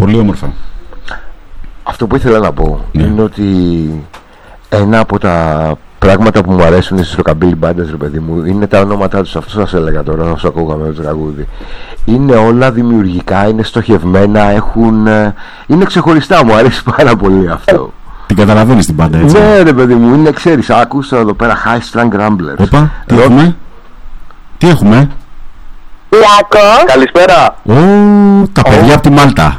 Πολύ όμορφα. Αυτό που ήθελα να πω είναι ότι ένα από τα πράγματα που μου αρέσουν στις rockabilly μπάντες, ρε παιδί μου, είναι τα ονόματά τους. Αυτό σας έλεγα τώρα όσο ακούγαμε το τραγούδι. Είναι όλα δημιουργικά, είναι στοχευμένα, είναι ξεχωριστά. Μου αρέσει πάρα πολύ αυτό. Την καταλαβαίνεις την μπάντα, έτσι? Ναι, ρε παιδί μου, είναι, ξέρεις, άκουσα εδώ πέρα High Strung Ramblers. Όπα, τι έχουμε? Λάκο. Καλησπέρα. Τα παιδιά από τη Μάλτα.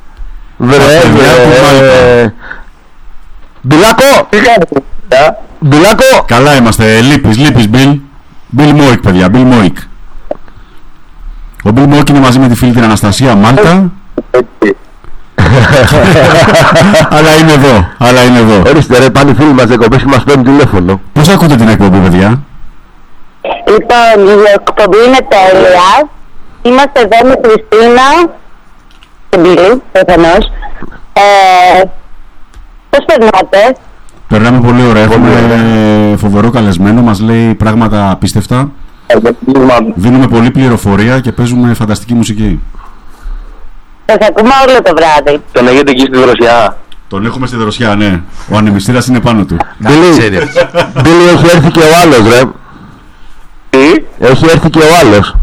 Μπιλάκο! Μπιλάκο! Καλά είμαστε, λείπεις Μπιλ. Μπιλ Μόικ, παιδιά, Μπιλ Μόικ. Ο Μπιλ Μόικ είναι μαζί με τη φίλη την Αναστασία Μάλτα. Αλλά είναι εδώ. Ορίστε ρε, πάνε οι φίλοι μας εκπομπές και μας παίρνουν τηλέφωνο. Πώς ακούτε την εκπομπή, παιδιά? Λοιπόν, η εκπομπή είναι τέλεια. Είμαστε εδώ με Χριστίνα και Μπίλη, προφανώς. Πώς περνάτε? Περνάμε πολύ ωραία. Έχουμε φοβερό καλεσμένο, μας λέει πράγματα απίστευτα. Δίνουμε πολλή πληροφορία και παίζουμε φανταστική μουσική. Σας ακούμε όλο το βράδυ. Τον έχετε εκεί στη Δροσιά? Τον έχουμε στη Δροσιά, ναι. Ο ανεμιστήρας είναι πάνω του. Μπίλη, έχει έρθει και ο άλλος, ρε. Τι? Έχει έρθει και ο άλλος.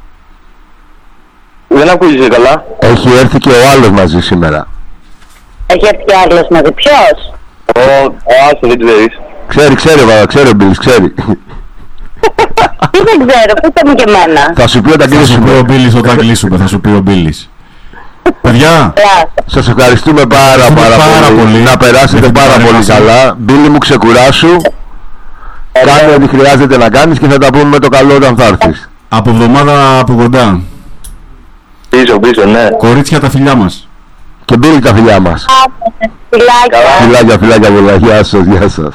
Δεν ακούγεσαι καλά. Έχει έρθει και ο άλλος μαζί σήμερα. Έχει έρθει και άλλος μαζί. Ποιος? Άσο, δεν ξέρεις. Ξέρει ο Μπίλης, ξέρει. Τι δεν ξέρω, πείτε μου και εμένα. Θα σου πει όταν κλείσουμε. ο Μπίλης όταν κλείσουμε, θα σου πει ο Μπίλης. Παιδιά, σας ευχαριστούμε πάρα πολύ. Να περάσετε πάρα πολύ καλά. Μπίλη μου, ξεκουράσου. Κάνε ό,τι χρειάζεται να κάνεις και θα τα πούμε με το καλό όταν θα έρθεις. Από εβδομάδα από κοντά. Πίσω, ναι. Κορίτσια, τα φιλιά μας. Και Μπίλη, τα φιλιά μας. Φιλάκια πολλά. Γεια σας.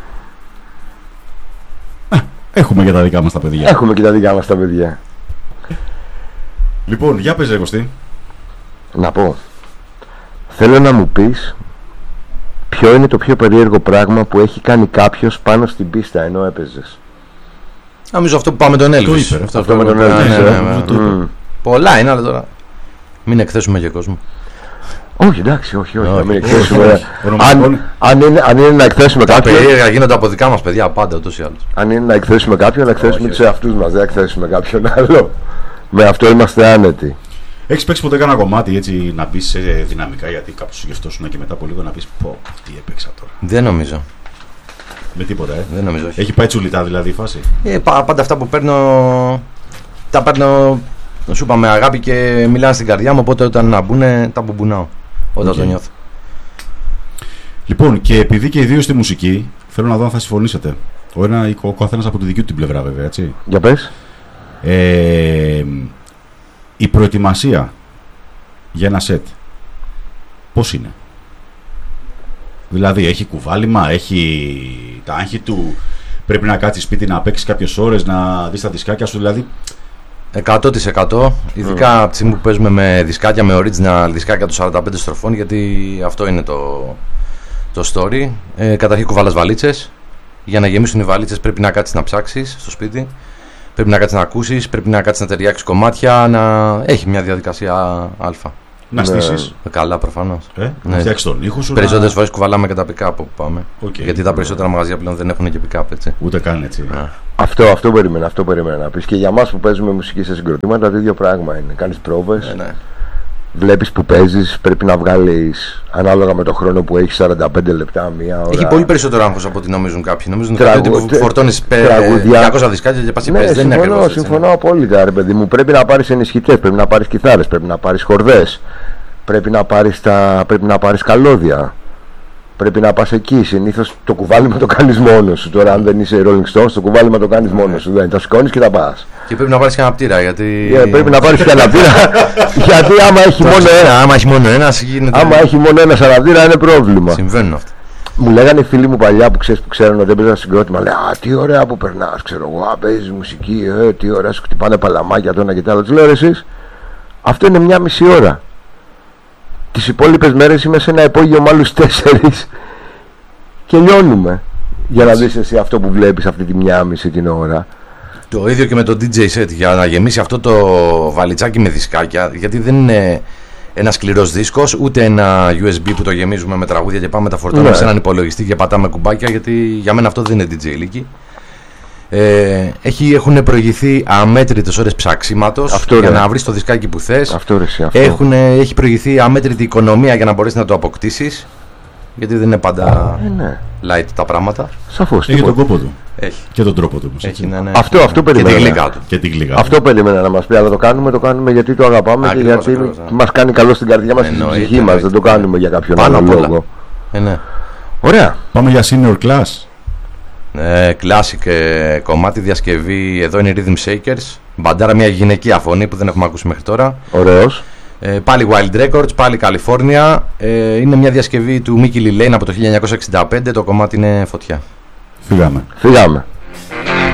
Έχουμε και τα δικά μας τα παιδιά. Λοιπόν, για πες, Κωστή. Να πω. Θέλω να μου πεις ποιο είναι το πιο περίεργο πράγμα που έχει κάνει κάποιος πάνω στην πίστα ενώ έπαιζες. Νομίζω αυτό που πάμε τον Elvis. Αυτό με τον Elvis. Πολλά είναι, αλλά τώρα μην εκθέσουμε και κόσμο. Όχι, εντάξει, όχι. Να μην εκθέσουμε. Αν είναι να εκθέσουμε κάποιον. Τα περίεργα γίνονται από δικά μας παιδιά πάντα, ούτως ή άλλως. Αν είναι να εκθέσουμε κάποιον, να εκθέσουμε τους εαυτούς μας. Δεν εκθέσουμε κάποιον άλλο. Με αυτό είμαστε άνετοι. Έχεις παίξει ποτέ κανένα κομμάτι έτσι να μπεις σε δυναμικά, γιατί κάπου σου γευτόσουν και μετά από λίγο να πεις πω, τι έπαιξα τώρα? Δεν νομίζω. Με τίποτα, Δεν νομίζω. Έχει πάει τσουλιτά δηλαδή η φάση? Πάντα αυτά που παίρνω, τα παίρνω, σου είπα, με αγάπη και μιλάνε στην καρδιά μου, οπότε όταν να μπουνε τα μπουμπουνάω όταν το νιώθω. Λοιπόν, και επειδή και οι δύο στη μουσική, θέλω να δω αν θα συμφωνήσετε. Ο καθένας από τη δική του την πλευρά, βέβαια, έτσι. Για πες. Η προετοιμασία για ένα σετ πώς είναι? Δηλαδή έχει κουβάλιμα, έχει τα άγχη του, πρέπει να κάτσεις σπίτι να παίξεις κάποιες ώρες, να δεις τα δισκάκια σου, δηλαδή 100%. Ειδικά από τη στιγμή που παίζουμε με δισκάκια, με original δισκάκια των 45 στροφών, γιατί αυτό είναι το story. Καταρχήν κουβάλας βαλίτσες. Για να γεμίσουν οι βαλίτσες πρέπει να κάτσεις να ψάξεις στο σπίτι. Πρέπει να κάτσεις να ακούσεις, πρέπει να κάτσεις να ταιριάξεις κομμάτια, να έχει μια διαδικασία αλφα. Να στήσεις. Καλά, προφανώς. Να φτιάξεις τον ήχο σου. Περισσότερες φορές κουβαλάμε και τα pick-up που πάμε. Γιατί τα περισσότερα μαγαζιά πλέον δεν έχουν και pick-up, έτσι. Ούτε καν έτσι. Αυτό περίμενα να πεις. Και για μας που παίζουμε μουσική σε συγκροτήματα, το ίδιο πράγμα είναι. Κάνεις πρόβες. Βλέπεις που παίζεις, πρέπει να βγάλεις ανάλογα με το χρόνο που έχεις 45 λεπτά, μία ώρα. Έχει πολύ περισσότερο άγχος από ό,τι νομίζουν κάποιοι. Νομίζουν ότι φορτώνεις 200 δισκάκια και πας και παίζεις. Δεν είναι ακριβώς. Συμφωνώ απόλυτα, ρε παιδί μου. Πρέπει να πάρεις ενισχυτές, πρέπει να πάρεις κιθάρες, πρέπει να πάρεις χορδές, πρέπει να πάρεις καλώδια. Πρέπει να πας εκεί. Συνήθως το κουβάλιμα το κάνεις μόνος σου. Τώρα, αν δεν είσαι Rolling Stones, το κουβάλιμα το κάνεις μόνος σου. Δεν τα σηκώνεις και τα πας. Και πρέπει να πάρεις και ένα πτήρα. Γιατί... πρέπει να πάρεις και ένα πτήρα. Γιατί άμα έχει μόνο άμα έχει μόνο ένα σαραπτήρα είναι πρόβλημα. Συμβαίνουν αυτά. Μου λέγανε οι φίλοι μου παλιά που ξέρουν ότι έπαιζαν συγκρότημα. Λέει, τι ωραία που περνάς. Ξέρω εγώ, παίζεις μουσική. Τι ωραία σου χτυπάνε παλαμάκια το ένα και το άλλο. Τους λέω, εσείς, αυτό είναι 1,5 ώρα. Τις υπόλοιπες μέρες είμαι σε ένα υπόγειο με άλλους 4 και λιώνουμε. Για να δεις εσύ αυτό που βλέπεις αυτή τη 1,5 την ώρα. Το ίδιο και με το DJ set. Για να γεμίσει αυτό το βαλιτσάκι με δισκάκια, γιατί δεν είναι ένα σκληρός δίσκος, ούτε ένα USB που το γεμίζουμε με τραγούδια και πάμε τα φορτώνουμε σε έναν υπολογιστή και πατάμε κουμπάκια, γιατί για μένα αυτό δεν είναι DJ Λίκη. Έχουν προηγηθεί αμέτρητες ώρες ψαξίματος για να βρεις το δισκάκι που θες. Έχει προηγηθεί αμέτρητη οικονομία για να μπορέσεις να το αποκτήσεις, γιατί δεν είναι πάντα light τα πράγματα. Σαφώς. Έχει τον κόπο του. Έχει. Και τον τρόπο του. Αυτό περίμενα. Και την γλυκά του. Αυτό περίμενα να μας πει, αλλά το κάνουμε γιατί το αγαπάμε και γιατί μας κάνει καλό στην καρδιά μας και στην ψυχή μας. Δεν το κάνουμε για κάποιον άλλο λόγο. Ωραία. Πάμε για senior class. Classic κομμάτι, διασκευή. Εδώ είναι οι Rhythm Shakers. Μπαντάρα, μια γυναικεία φωνή που δεν έχουμε ακούσει μέχρι τώρα. Ωραίος. Πάλι Wild Records, πάλι Καλιφόρνια. Είναι μια διασκευή του Mickey Lillane από το 1965. Το κομμάτι είναι φωτιά. Φύγαμε.